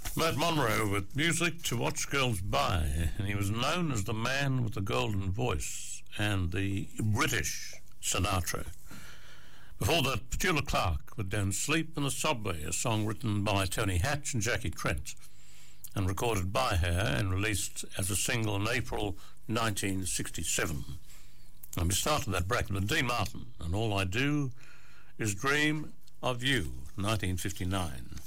Matt Monro with Music to Watch Girls By, and he was known as the man with the golden voice and the British Sinatra. Before that, Petula Clark with Don't Sleep in the Subway, a song written by Tony Hatch and Jackie Trent and recorded by her and released as a single in April 1967. And we started that bracket with Dean Martin and All I Do Is Dream of You, 1959.